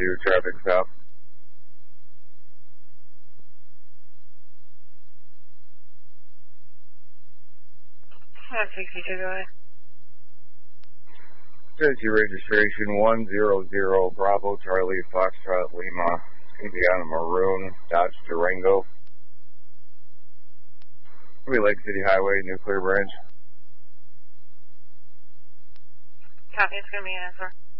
2, traffic stop. 162, go ahead. Tennessee registration 100 Bravo Charlie Foxtrot Lima. It's going to be on a maroon Dodge Durango. Lake City Highway, Nuclear Branch. Copy, it's going to be an answer.